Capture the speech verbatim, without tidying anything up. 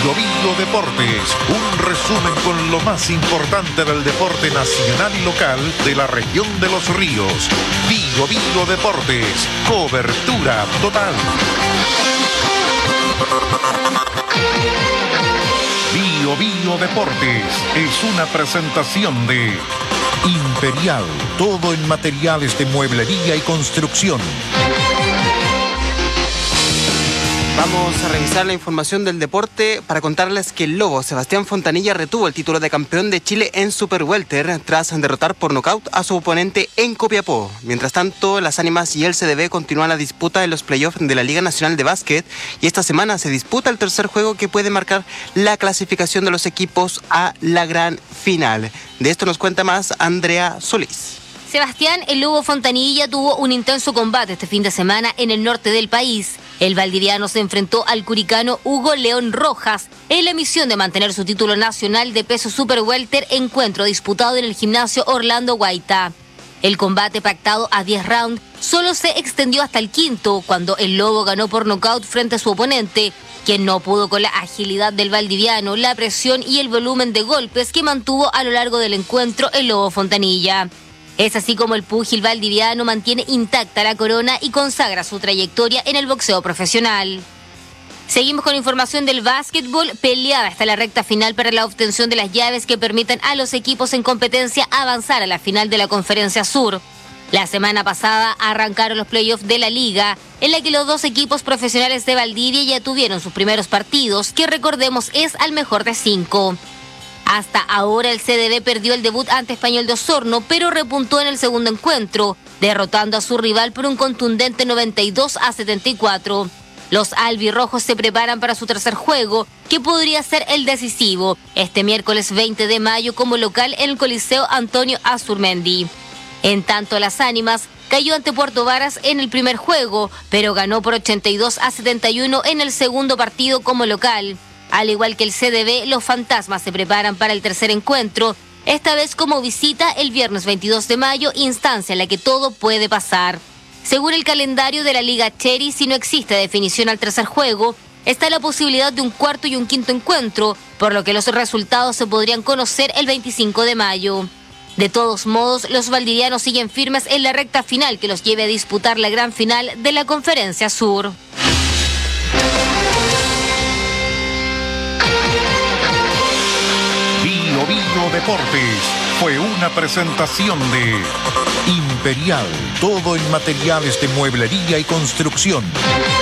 Bio Bio Deportes, un resumen con lo más importante del deporte nacional y local de la región de Los Ríos. Bio Bio Deportes, cobertura total. Bio Bio Deportes es una presentación de Imperial, todo en materiales de mueblería y construcción. Vamos a revisar la información del deporte para contarles que el Lobo Sebastián Fontanilla retuvo el título de campeón de Chile en Super Welter tras derrotar por nocaut a su oponente en Copiapó. Mientras tanto, las Ánimas y el C D B continúan la disputa en los playoffs de la Liga Nacional de Básquet y esta semana se disputa el tercer juego que puede marcar la clasificación de los equipos a la gran final. De esto nos cuenta más Andrea Solís. Sebastián El Lobo Fontanilla tuvo un intenso combate este fin de semana en el norte del país. El valdiviano se enfrentó al curicano Hugo León Rojas en la misión de mantener su título nacional de peso super welter, encuentro disputado en el gimnasio Orlando Guaita. El combate pactado a diez rounds solo se extendió hasta el quinto, cuando el Lobo ganó por nocaut frente a su oponente, quien no pudo con la agilidad del valdiviano, la presión y el volumen de golpes que mantuvo a lo largo del encuentro el Lobo Fontanilla. Es así como el púgil valdiviano mantiene intacta la corona y consagra su trayectoria en el boxeo profesional. Seguimos con información del básquetbol. Peleada hasta la recta final para la obtención de las llaves que permitan a los equipos en competencia avanzar a la final de la Conferencia Sur. La semana pasada arrancaron los playoffs de la liga, en la que los dos equipos profesionales de Valdivia ya tuvieron sus primeros partidos, que recordemos es al mejor de cinco. Hasta ahora el C D B perdió el debut ante Español de Osorno, pero repuntó en el segundo encuentro, derrotando a su rival por un contundente noventa y dos a setenta y cuatro. Los albirrojos se preparan para su tercer juego, que podría ser el decisivo, este miércoles veinte de mayo como local en el Coliseo Antonio Azurmendi. En tanto, las Ánimas cayó ante Puerto Varas en el primer juego, pero ganó por ochenta y dos a setenta y uno en el segundo partido como local. Al igual que el C D B, los Fantasmas se preparan para el tercer encuentro, esta vez como visita el viernes veintidós de mayo, instancia en la que todo puede pasar. Según el calendario de la Liga Cherry, si no existe definición al tercer juego, está la posibilidad de un cuarto y un quinto encuentro, por lo que los resultados se podrían conocer el veinticinco de mayo. De todos modos, los valdivianos siguen firmes en la recta final que los lleve a disputar la gran final de la Conferencia Sur. Bio Bio Deportes fue una presentación de Imperial, todo en materiales de mueblería y construcción.